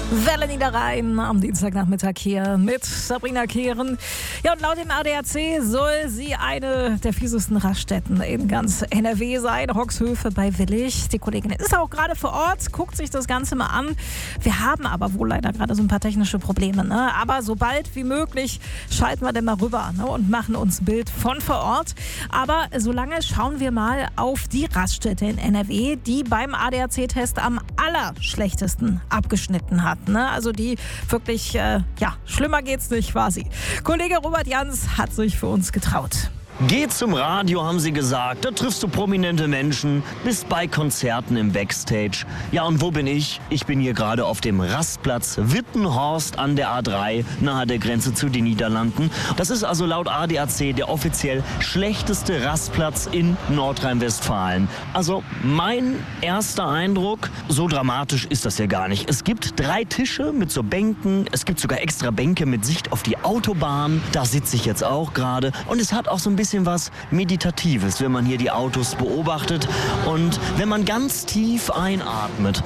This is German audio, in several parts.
Welle Niederrhein am Dienstagnachmittag hier mit Sabrina Kehren. Ja, und laut dem ADAC soll sie eine der fiesesten Raststätten in ganz NRW sein. Hoxhöfe bei Willich. Die Kollegin ist auch gerade vor Ort, guckt sich das Ganze mal an. Wir haben aber wohl leider gerade so ein paar technische Probleme. Ne? Aber so bald wie möglich schalten wir dann mal rüber, ne? Und machen uns ein Bild von vor Ort. Aber solange schauen wir mal auf die Raststätte in NRW, die beim ADAC-Test am allerschlechtesten abgeschnitten hat. Ne? Also die wirklich, schlimmer geht's nicht quasi. Kollege Robert Jans hat sich für uns getraut. Geh zum Radio, haben sie gesagt. Da triffst du prominente Menschen, bist bei Konzerten im Backstage. Ja, und wo bin ich? Ich bin hier gerade auf dem Rastplatz Wittenhorst an der A3, nahe der Grenze zu den Niederlanden. Das ist also laut ADAC der offiziell schlechteste Rastplatz in Nordrhein-Westfalen. Also mein erster Eindruck, so dramatisch ist das ja gar nicht. Es gibt 3 Tische mit so Bänken, es gibt sogar extra Bänke mit Sicht auf die Autobahn. Da sitze ich jetzt auch gerade. Und es hat auch so ein bisschen was Meditatives, wenn man hier die Autos beobachtet und wenn man ganz tief einatmet.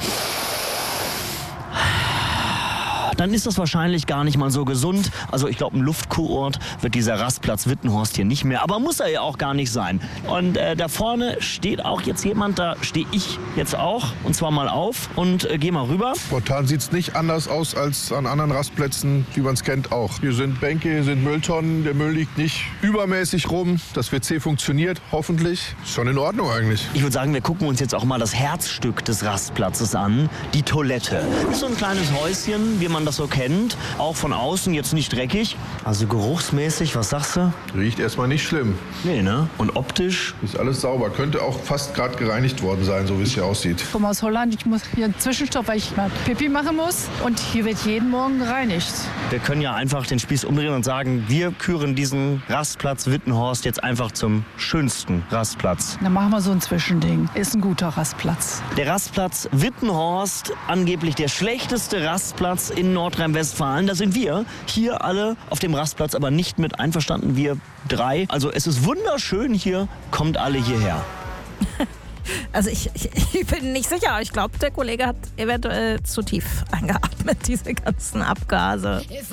Dann ist das wahrscheinlich gar nicht mal so gesund. Also ich glaube, ein Luftkurort wird dieser Rastplatz Wittenhorst hier nicht mehr. Aber muss er ja auch gar nicht sein. Und da vorne steht auch jetzt jemand, da stehe ich jetzt auch. Und zwar mal auf und gehe mal rüber. Spontan sieht es nicht anders aus als an anderen Rastplätzen, wie man es kennt auch. Hier sind Bänke, hier sind Mülltonnen. Der Müll liegt nicht übermäßig rum. Das WC funktioniert, hoffentlich. Ist schon in Ordnung eigentlich. Ich würde sagen, wir gucken uns jetzt auch mal das Herzstück des Rastplatzes an. Die Toilette. Das ist so ein kleines Häuschen, wie man das so kennt. Auch von außen jetzt nicht dreckig. Also geruchsmäßig, was sagst du? Riecht erstmal nicht schlimm. Nee, ne? Und optisch? Ist alles sauber. Könnte auch fast gerade gereinigt worden sein, so wie es hier aussieht. Ich komme aus Holland. Ich muss hier einen Zwischenstopp, weil ich mal Pipi machen muss. Und hier wird jeden Morgen gereinigt. Wir können ja einfach den Spieß umdrehen und sagen, wir küren diesen Rastplatz Wittenhorst jetzt einfach zum schönsten Rastplatz. Dann machen wir so ein Zwischending. Ist ein guter Rastplatz. Der Rastplatz Wittenhorst, angeblich der schlechteste Rastplatz in Nordrhein-Westfalen. Da sind wir hier alle auf dem Rastplatz aber nicht mit einverstanden, wir 3. Also es ist wunderschön hier, kommt alle hierher. Also ich bin nicht sicher. Ich glaube, der Kollege hat eventuell zu tief eingeatmet, diese ganzen Abgase.